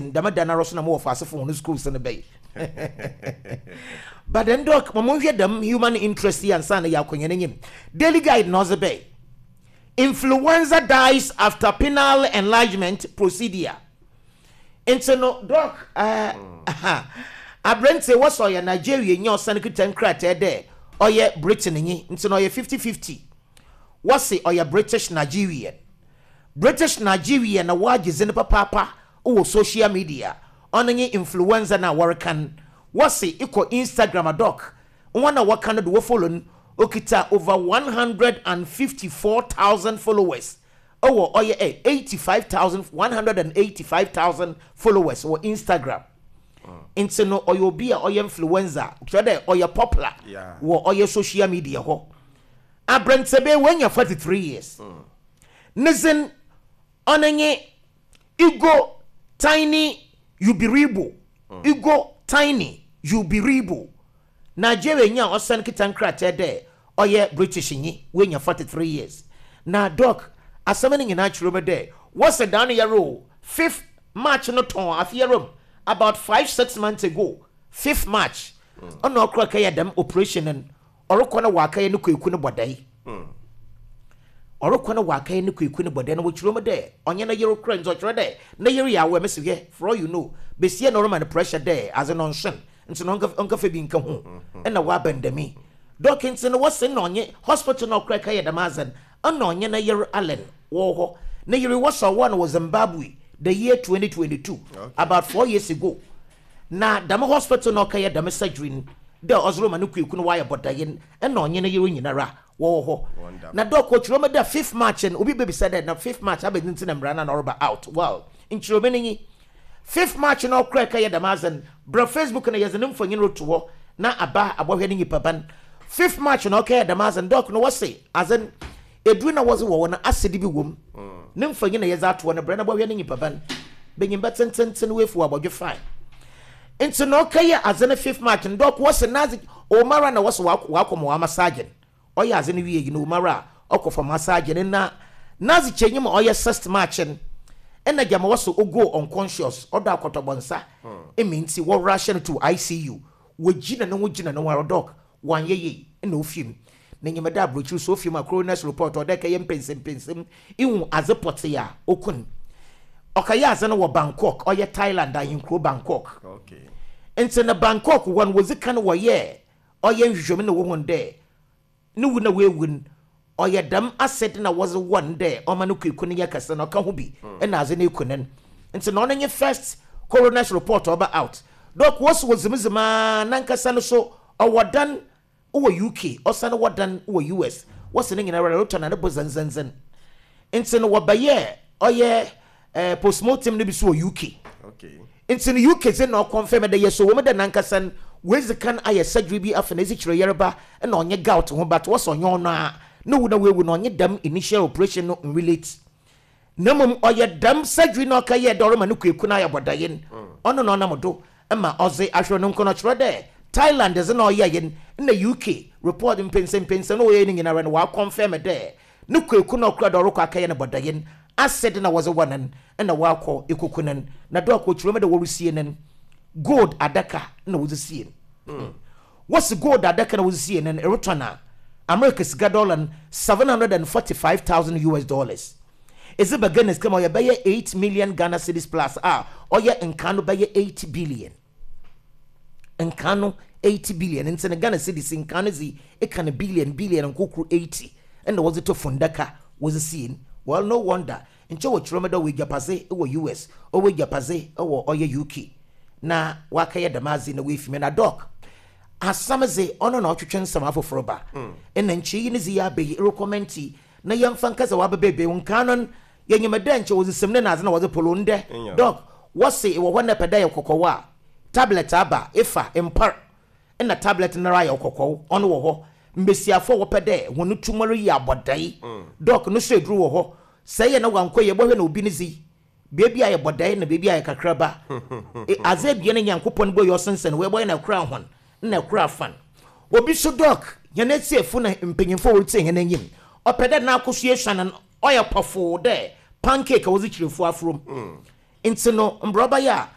meeting damada na roso na mo fast for no schools in the bay. But then doc mo hwe dem human interest and san ya kwanye nyim. Daily Guide no the bay. Influenza dies after penile enlargement procedure. Into no doc Abrente was or Nigeria in your Sanikutan crater there, or ye Britain into no 50-50. Was it or your British Nigerian? British Nigerian award is in the papa or social media on any influencer na workan. Was it equal Instagram a doc? One of what kind of do following okita over 154,000 followers. Or 185,000 followers or Instagram. Into no or you be or influencer, or you're popular, or your social media. I brand sebe when you're 43 years. Nizen onenye ego tiny you be ribu. Ego tiny you be ribu. Nigeria nya osan kitan krate there or ye British nyi when you're 43 years. Na doc asamening in natural there. What's a down your rule? 5th March no ton of your room. About 5-6 months ago, 5th March, on no crack them operation and Orokona waka in the Kukuna Bodai. Orokona waka in the Kukuna Bodan, which room a day, on your Euro crayons or trade, Nayeria, where Miss Ye, for all you know, Bessia Norman pressure there as an onsen, and so Uncle Fabian come home, and a waben de me. Dawkinson was in on ye, hospital no crack the Mazan, unknown Year Allen, war, Nayeri was one was Zimbabwe. The year 2022, about 4 years ago. Na dama hospital no kaya dama surgery. The Oslo manuku kun wire bodayin and no nyene yiru nyinara. Wo na doc coach Roma da 5th March and obi baby said that na 5th March abedin na mbrana na roba out. Well, in Chiromeni 5th March no crack kaya dama zan bro Facebook na yazanum for nyiro to na aba abohwe ni papan. 5th March no kaya dama zan doc no wase azan eduna was wo na asedi bi wom. Nimfanya na yeza to na brana bwa ni papan benyim batenten we fu abodwe fine into no kaya azana 5th March ndok was nazi omara na was wakomo wa massage oya azana wie yi no omara okofo massage na nazi chenyim oya 6th March en na jama was ogo unconscious oda akotobonsa eminti wo rush to ICU wo gina na waro doc wan ye na ofim na nyemeda abrochu so film coroner's report or deka yem pensem ihu azepote ya okun okaya azana wo Bangkok or ye Thailand ayin kro Bangkok okay ente na Bangkok one was kan wo ye or ye nhwehwem na wo hon de ne wu na we wun or ye dam asset na was one day o manu kwekun ye kase na ka ho bi na azana ekunen ente na onye first coroner's report over out doc was zimzima nankasa no so owodan Uwa UK, Osana wadan uwa US. What's the name in a rotan and a bozanzan? Instead of what by year, or ye postmortem nibisu UK. Okay. Instead of UK, then no confirm that yes, so woman than Nankasan, where's the can I a surgery be after Nezitra Yerba and on your gout, but what's on your na? No, way will on your dumb initial operation not relate. No mum or your dumb surgery no kaya doramanuki kunaya badayin. On an onamodo, Emma Ozzy Ashronum Conatra. Thailand is no yen in the UK reporting pension no yen in a run while confirm it there. No kuno crowd or roka kayan badayin. As said in I was a one and a wako ikukunan. Na doc which remember the CNN gold adaka no was a seeing. What's the gold adaka was seeing in Erotana? America's got $745,000. Is it beginners come or you buy 8 million Ghana cedis plus or you in Kano buy 80 billion. And Kano 80 billion. And Ghana cedis in Kanazi, a kind of billion and Kukru 80. And there was it to Fundaka was a scene. Well, no wonder. And so what remember we Japaze or US or we Japaze or your UK. Na wakaya damazi na wifi me na doc. Asamaze ono na otwetwe nsama afoforoba. En nchi ni ziya be recommenti na yamfankaza wabebe unkanon yenyemeda nche wozisemne na azna woze polonde. Doc, wase e wo hona peda ye kokowa. Tablet aba efa empar na tablet na ra ye kokowo ono wo ho. Mbesiafo wo peda wonu tumoro yi abodai. Doc no sedru wo ho. Seye na wankoye bohwe na obi nizi. Baby aye bodai na baby aye kakraba. Aze biene nyankopon boy osensen we boy na kra hon. Na kra fan obi so doc yana siefu na mpenyimfo wote hene nyim opede na akosuation na oya pofo de pancake wozi chirefu afrom enti no mbroba ya